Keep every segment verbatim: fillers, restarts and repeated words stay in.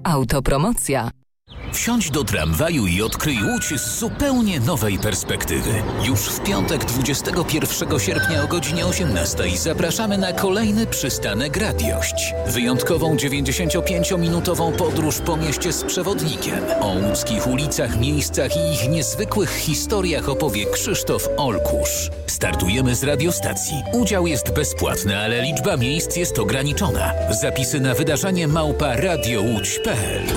Autopromocja. Wsiądź do tramwaju i odkryj Łódź z zupełnie nowej perspektywy. Już w piątek dwudziestego pierwszego sierpnia o godzinie osiemnastej zapraszamy na kolejny przystanek Radiość. Wyjątkową dziewięćdziesięciopięciominutową podróż po mieście z przewodnikiem. O łódzkich ulicach, miejscach i ich niezwykłych historiach opowie Krzysztof Olkusz. Startujemy z radiostacji. Udział jest bezpłatny, ale liczba miejsc jest ograniczona. Zapisy na wydarzenie małpa radiołódź kropka p l.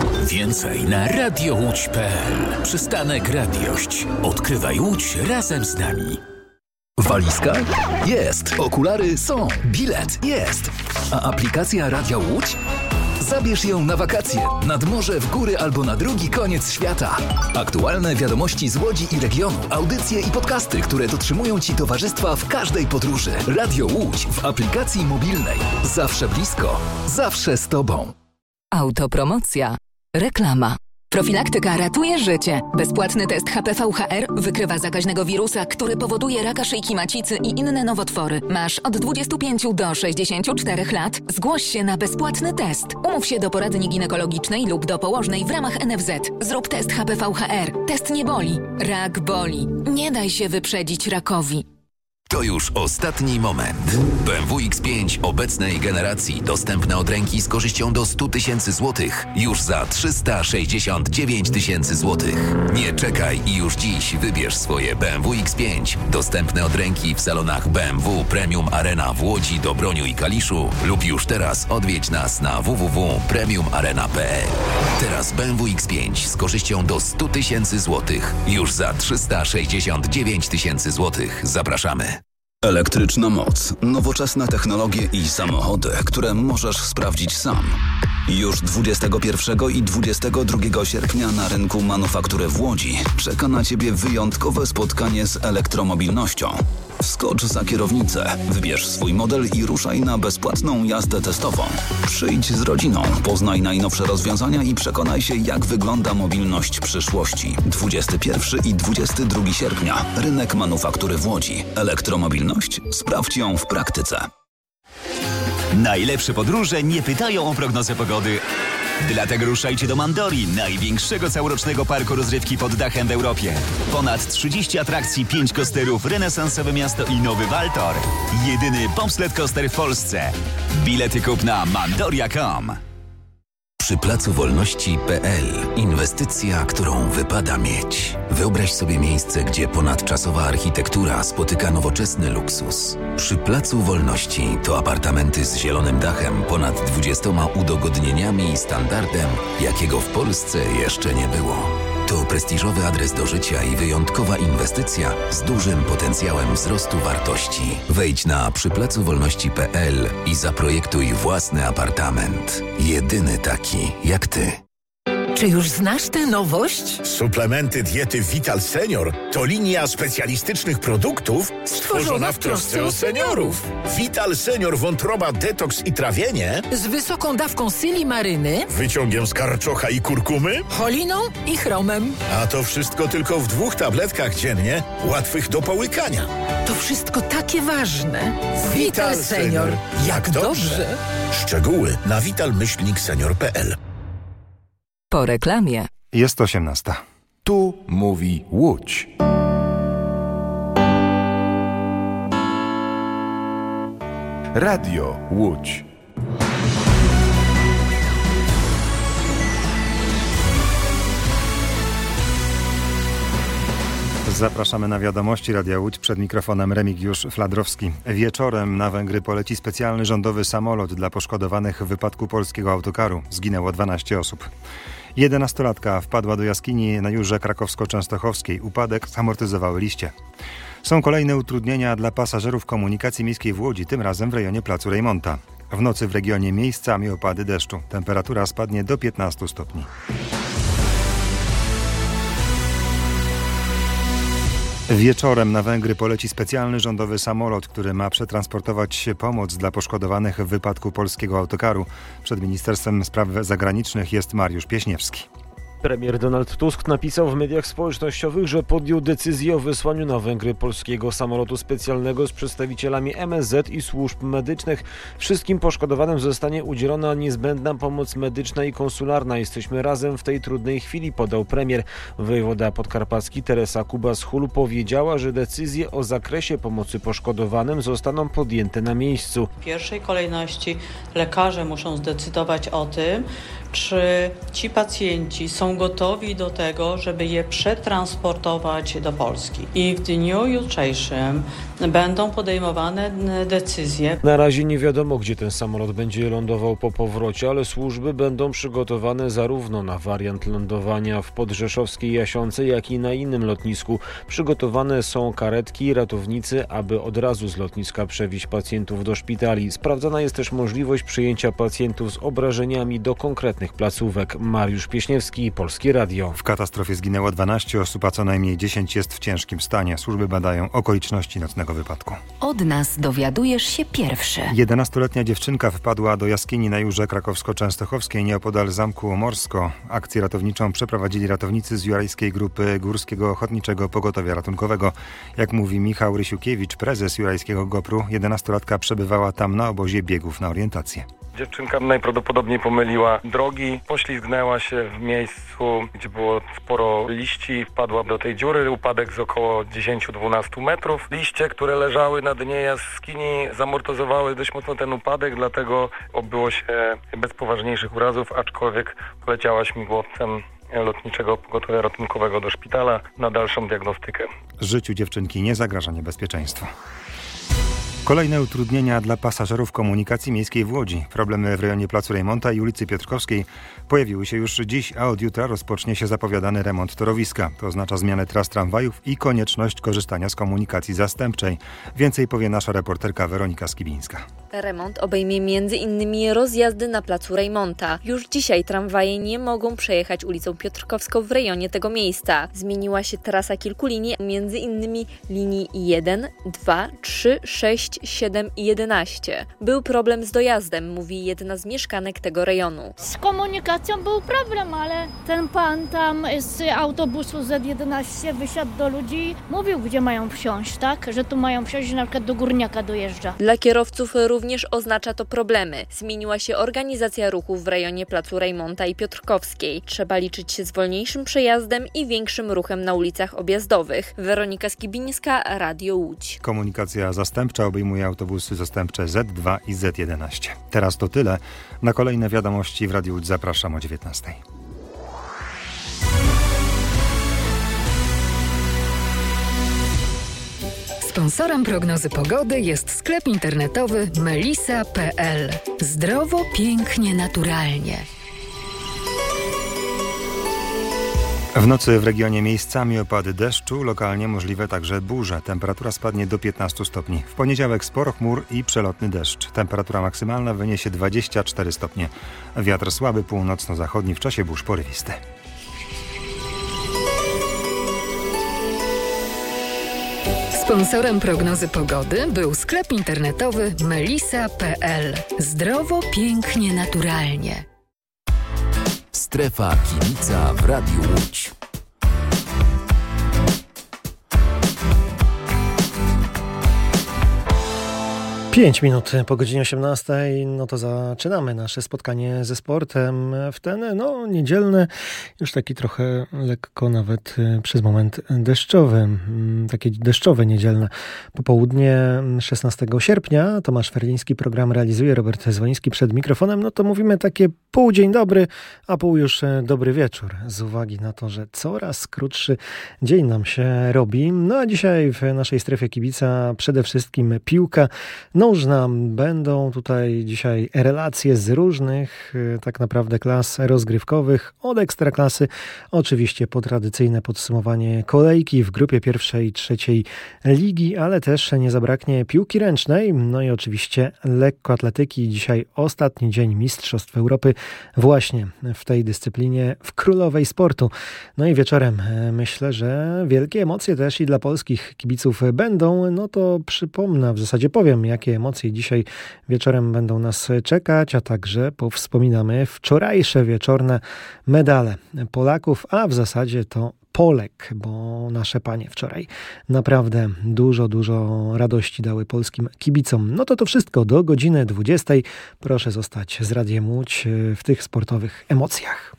Więcej na radiołódź kropka p l. Przystanek Radiość. Odkrywaj Łódź razem z nami. Walizka? Jest. Okulary są. Bilet? Jest. A aplikacja Radio Łódź? Zabierz ją na wakacje, nad morze, w góry albo na drugi koniec świata. Aktualne wiadomości z Łodzi i regionu, audycje i podcasty, które dotrzymują Ci towarzystwa w każdej podróży. Radio Łódź w aplikacji mobilnej. Zawsze blisko, zawsze z Tobą. Autopromocja. Reklama. Profilaktyka ratuje życie. Bezpłatny test H P V H R wykrywa zakaźnego wirusa, który powoduje raka szyjki macicy i inne nowotwory. Masz od dwudziestu pięciu do sześćdziesięciu czterech lat. Zgłoś się na bezpłatny test. Umów się do poradni ginekologicznej lub do położnej w ramach N F Z. Zrób test H P V H R. Test nie boli. Rak boli. Nie daj się wyprzedzić rakowi. To już ostatni moment. B M W X pięć obecnej generacji dostępne od ręki z korzyścią do stu tysięcy złotych już za trzysta sześćdziesiąt dziewięć tysięcy złotych. Nie czekaj i już dziś wybierz swoje B M W X pięć dostępne od ręki w salonach B M W Premium Arena w Łodzi, Dobroniu i Kaliszu lub już teraz odwiedź nas na w w w kropka premium arena kropka p l. Teraz B M W X pięć z korzyścią do stu tysięcy złotych już za trzysta sześćdziesiąt dziewięć tysięcy złotych. Zapraszamy. Elektryczna moc, nowoczesne technologie i samochody, które możesz sprawdzić sam. Już dwudziestego pierwszego i dwudziestego drugiego sierpnia na rynku manufaktury w Łodzi czeka na Ciebie wyjątkowe spotkanie z elektromobilnością. Wskocz za kierownicę, wybierz swój model i ruszaj na bezpłatną jazdę testową. Przyjdź z rodziną, poznaj najnowsze rozwiązania i przekonaj się, jak wygląda mobilność przyszłości. dwudziestego pierwszego i dwudziestego drugiego sierpnia. Rynek manufaktury w Łodzi. Elektromobilność? Sprawdź ją w praktyce. Najlepsze podróże nie pytają o prognozę pogody. Dlatego ruszajcie do Mandori, największego całorocznego parku rozrywki pod dachem w Europie. Ponad trzydzieści atrakcji, pięć kosterów, renesansowe miasto i nowy Waltor. Jedyny bobsled coaster w Polsce. Bilety kup na mandoria kropka com. Przy Placu Wolności kropka p l inwestycja, którą wypada mieć. Wyobraź sobie miejsce, gdzie ponadczasowa architektura spotyka nowoczesny luksus. Przy Placu Wolności to apartamenty z zielonym dachem, ponad dwudziestoma udogodnieniami i standardem, jakiego w Polsce jeszcze nie było. To prestiżowy adres do życia i wyjątkowa inwestycja z dużym potencjałem wzrostu wartości. Wejdź na przy placu wolności kropka p l i zaprojektuj własny apartament. Jedyny taki jak ty. Czy już znasz tę nowość? Suplementy diety Vital Senior to linia specjalistycznych produktów stworzona w trosce o seniorów. Vital Senior wątroba, detoks i trawienie z wysoką dawką silimaryny, wyciągiem z karczocha i kurkumy, choliną i chromem. A to wszystko tylko w dwóch tabletkach dziennie, łatwych do połykania. To wszystko takie ważne. Vital, Vital Senior. Jak dobrze. Szczegóły na vital myślnik senior kropka p l. Po reklamie. Jest osiemnasta. Tu mówi Łódź. Radio Łódź. Zapraszamy na wiadomości Radia Łódź. Przed mikrofonem Remigiusz Fladrowski. Wieczorem na Węgry poleci specjalny rządowy samolot dla poszkodowanych w wypadku polskiego autokaru. Zginęło dwanaście osób. Jedenastolatka wpadła do jaskini na Jurze Krakowsko-Częstochowskiej. Upadek zamortyzowały liście. Są kolejne utrudnienia dla pasażerów komunikacji miejskiej w Łodzi, tym razem w rejonie Placu Rejmonta. W nocy w regionie miejscami opady deszczu. Temperatura spadnie do piętnastu stopni. Wieczorem na Węgry poleci specjalny rządowy samolot, który ma przetransportować pomoc dla poszkodowanych w wypadku polskiego autokaru. Przed Ministerstwem Spraw Zagranicznych jest Mariusz Pieśniewski. Premier Donald Tusk napisał w mediach społecznościowych, że podjął decyzję o wysłaniu na Węgry polskiego samolotu specjalnego z przedstawicielami M S Z i służb medycznych. Wszystkim poszkodowanym zostanie udzielona niezbędna pomoc medyczna i konsularna. Jesteśmy razem w tej trudnej chwili, podał premier. Wojewoda podkarpacki Teresa Kubas-Hul powiedziała, że decyzje o zakresie pomocy poszkodowanym zostaną podjęte na miejscu. W pierwszej kolejności lekarze muszą zdecydować o tym, czy ci pacjenci są gotowi do tego, żeby je przetransportować do Polski. I w dniu jutrzejszym będą podejmowane decyzje. Na razie nie wiadomo, gdzie ten samolot będzie lądował po powrocie, ale służby będą przygotowane zarówno na wariant lądowania w podrzeszowskiej Jasionce, jak i na innym lotnisku. Przygotowane są karetki i ratownicy, aby od razu z lotniska przewieźć pacjentów do szpitali. Sprawdzana jest też możliwość przyjęcia pacjentów z obrażeniami do konkretnych placówek. Mariusz Pieśniewski, Polskie Radio. W katastrofie zginęło dwanaście osób, a co najmniej dziesięć jest w ciężkim stanie. Służby badają okoliczności nocnego wypadku. Od nas dowiadujesz się pierwszy. jedenastoletnia dziewczynka wpadła do jaskini na Jurze Krakowsko-Częstochowskiej nieopodal Zamku Morsko. Akcję ratowniczą przeprowadzili ratownicy z Jurajskiej Grupy Górskiego Ochotniczego Pogotowia Ratunkowego. Jak mówi Michał Rysiukiewicz, prezes Jurajskiego GOPR-u, jedenastolatka przebywała tam na obozie biegów na orientację. Dziewczynka najprawdopodobniej pomyliła drogi, poślizgnęła się w miejscu, gdzie było sporo liści, wpadła do tej dziury, upadek z około dziesięć do dwunastu metrów. Liście, które leżały na dnie jaskini, zamortyzowały dość mocno ten upadek, dlatego obyło się bez poważniejszych urazów, aczkolwiek poleciała śmigłowcem Lotniczego Pogotowia Ratunkowego do szpitala na dalszą diagnostykę. Życiu dziewczynki nie zagraża niebezpieczeństwo. Kolejne utrudnienia dla pasażerów komunikacji miejskiej w Łodzi. Problemy w rejonie Placu Rejmonta i ulicy Piotrkowskiej pojawiły się już dziś, a od jutra rozpocznie się zapowiadany remont torowiska. To oznacza zmianę tras tramwajów i konieczność korzystania z komunikacji zastępczej. Więcej powie nasza reporterka Weronika Skibińska. Remont obejmie między innymi rozjazdy na Placu Rejmonta. Już dzisiaj tramwaje nie mogą przejechać ulicą Piotrkowską w rejonie tego miejsca. Zmieniła się trasa kilku linii, między innymi linii jeden, dwa, trzy, sześć, siedem i jedenaście. Był problem z dojazdem, mówi jedna z mieszkanek tego rejonu. Z komunikacją był problem, ale ten pan tam z autobusu Z jedenaście wysiadł do ludzi, mówił, gdzie mają wsiąść, tak? Że tu mają wsiąść, na przykład do Górniaka dojeżdża. Dla kierowców również oznacza to problemy. Zmieniła się organizacja ruchu w rejonie Placu Rejmonta i Piotrkowskiej. Trzeba liczyć się z wolniejszym przejazdem i większym ruchem na ulicach objazdowych. Weronika Skibińska, Radio Łódź. Komunikacja zastępcza obejmuje autobusy zastępcze Z dwa i Z jedenaście. Teraz to tyle. Na kolejne wiadomości w Radiu Łódź zapraszam o dziewiętnastej. Sponsorem prognozy pogody jest sklep internetowy melisa kropka p l. Zdrowo, pięknie, naturalnie. W nocy w regionie miejscami opady deszczu, lokalnie możliwe także burze. Temperatura spadnie do piętnastu stopni. W poniedziałek sporo chmur i przelotny deszcz. Temperatura maksymalna wyniesie dwadzieścia cztery stopnie. Wiatr słaby północno-zachodni, w czasie burz porywisty. Sponsorem prognozy pogody był sklep internetowy melisa kropka p l. Zdrowo, pięknie, naturalnie. Strefa Kibica w Radiu Łódź. Pięć minut po godzinie osiemnastej, no to zaczynamy nasze spotkanie ze sportem w ten, no, niedzielny, już taki trochę lekko nawet przez moment deszczowy, takie deszczowe niedzielne popołudnie szesnastego sierpnia. Tomasz Ferliński program realizuje, Robert Zwoński przed mikrofonem, no to mówimy takie pół dzień dobry, a pół już dobry wieczór, z uwagi na to, że coraz krótszy dzień nam się robi. No a dzisiaj w naszej strefie kibica przede wszystkim piłka nożna. Będą tutaj dzisiaj relacje z różnych tak naprawdę klas rozgrywkowych, od ekstraklasy, oczywiście po tradycyjne podsumowanie kolejki w grupie pierwszej i trzeciej ligi, ale też nie zabraknie piłki ręcznej, no i oczywiście lekkoatletyki. Dzisiaj ostatni dzień Mistrzostw Europy właśnie w tej dyscyplinie, w królowej sportu. No i wieczorem myślę, że wielkie emocje też i dla polskich kibiców będą. No to przypomnę, w zasadzie powiem, jakie emocje dzisiaj wieczorem będą nas czekać, a także powspominamy wczorajsze wieczorne medale Polaków, a w zasadzie to Polek, bo nasze panie wczoraj naprawdę dużo, dużo radości dały polskim kibicom. No to to wszystko do godziny dwudziestej. Proszę zostać z Radiem Łódź w tych sportowych emocjach.